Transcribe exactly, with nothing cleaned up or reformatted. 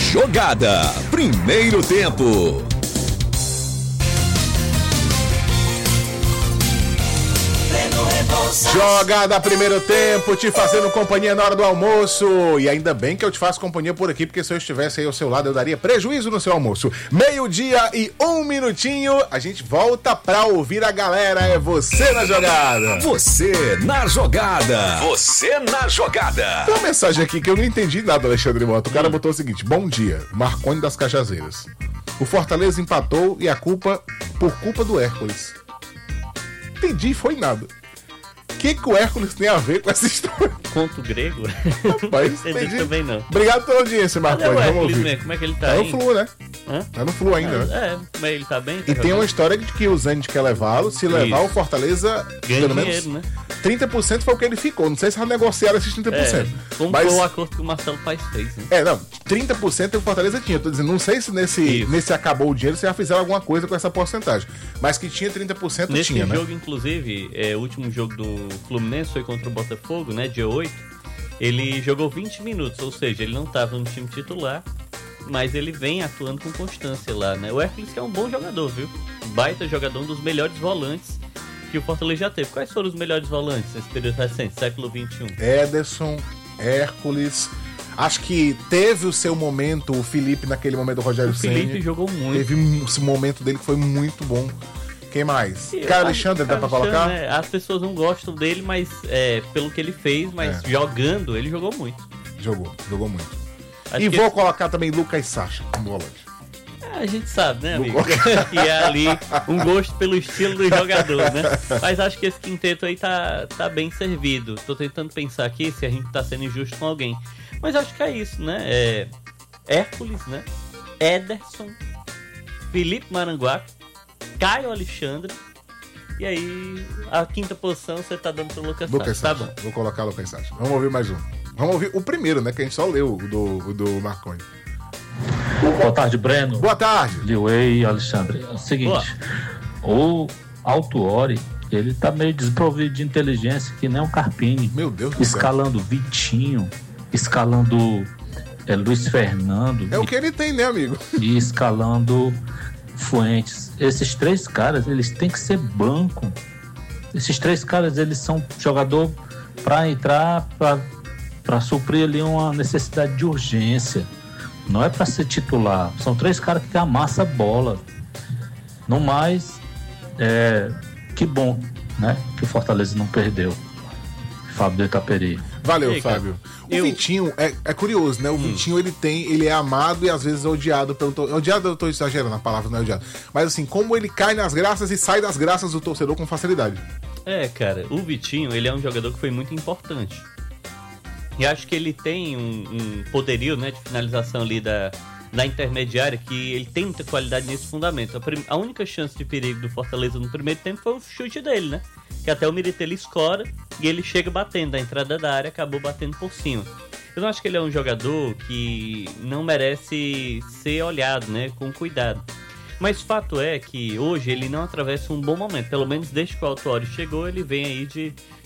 Jogada, primeiro tempo. Jogada primeiro tempo, te fazendo companhia na hora do almoço. E ainda bem que eu te faço companhia por aqui, porque se eu estivesse aí ao seu lado eu daria prejuízo no seu almoço. Meio-dia e um minutinho, a gente volta pra ouvir a galera. É você na jogada. Você na jogada. Você na jogada. Tem uma mensagem aqui que eu não entendi nada, Alexandre Mota. O cara botou o seguinte: bom dia, Marconi das Cajazeiras. O Fortaleza empatou e a culpa por culpa do Hércules. Entendi, foi nada. O que, que o Hércules tem a ver com essa história? Conto grego? Rapaz, entendi também não. Obrigado pela audiência, Marconi. Cadê o Vamos Hércules ouvir. mesmo? Como é que ele tá Tá aí? no Flu, né? Hã? Tá no Flu ainda, é, né? É, mas ele tá bem? Tá E tem uma jogando? história de que o Zand quer levá-lo. Se levar, Isso. o Fortaleza, Ganha pelo dinheiro, menos né? trinta por cento foi o que ele ficou. Não sei se vai negociar esses trinta por cento. É, como Mas... foi o acordo que o Marcelo Paes fez, né? É, não, trinta por cento o Fortaleza tinha. Eu tô dizendo, não sei se nesse, nesse acabou o dinheiro, se já fizeram alguma coisa com essa porcentagem. Mas que tinha trinta por cento Nesse tinha, jogo, né? inclusive, é, o último jogo do Fluminense foi contra o Botafogo, né? Dia oito. Ele jogou vinte minutos, ou seja, ele não estava no time titular, mas ele vem atuando com constância lá, né? O Hércules que é um bom jogador, viu? Baita jogador, um dos melhores volantes que o Fortaleza já teve. Quais foram os melhores volantes nesse período recente, século vinte e um? Ederson, Hércules. Acho que teve o seu momento, o Felipe, naquele momento do Rogério O Felipe Ceni. jogou muito. Teve um- esse momento dele que foi muito bom. Quem mais? E Caio a- Alexandre, dá pra Alexandre, colocar? né? As pessoas não gostam dele, mas é, pelo que ele fez, mas É. jogando, ele jogou muito. Jogou, jogou muito. Acho e que vou esse- colocar também Lucas Sacha como volante. A gente sabe, né, amigo? que é ali um gosto pelo estilo do jogador, né? Mas acho que esse quinteto aí tá, tá bem servido. Tô tentando pensar aqui se a gente tá sendo injusto com alguém. Mas acho que é isso, né? É Hércules, né? Ederson, Felipe Maranguape, Caio Alexandre. E aí, a quinta posição você tá dando pro Lucas Lucas Sacha. Tá Sacha. bom. Vou colocar Lucas Sacha. Vamos ouvir mais um. Vamos ouvir o primeiro, né? Que a gente só leu, o do, o do Marconi. Boa tarde, Breno. Boa tarde. Liwei e Alexandre. É o seguinte, o Autuori, ele tá meio desprovido de inteligência, que nem um Carpini. Meu Deus do céu. Escalando Vitinho, escalando é, Luiz Fernando É o que ele tem, né, amigo? e escalando Fuentes. Esses três caras, eles têm que ser banco. Esses três caras, eles são jogador para entrar, para suprir ali uma necessidade de urgência. Não é para ser titular. São três caras que amassam a bola. No mais, é, que bom, né? Que o Fortaleza não perdeu. Fábio do Itaperi. Valeu, Ei, cara, Fábio. O eu- Vitinho, é, é curioso, né? O Vitinho, ele tem, ele é amado e às vezes é odiado pelo torcedor. Odiado, eu tô exagerando, a palavra não é odiado. Mas assim, como ele cai nas graças e sai das graças do torcedor com facilidade. É, cara, o Vitinho, ele é um jogador que foi muito importante. E acho que ele tem um, um poderio, né, de finalização ali da, da intermediária, que ele tem muita qualidade nesse fundamento. A, prim- a única chance de perigo do Fortaleza no primeiro tempo foi o chute dele, né? Que até o Militelli escora e ele chega batendo da entrada da área, acabou batendo por cima. Eu não acho que ele é um jogador que não merece ser olhado, né, com cuidado. Mas fato é que hoje ele não atravessa um bom momento. Pelo menos desde que o Autuori chegou, ele vem aí de,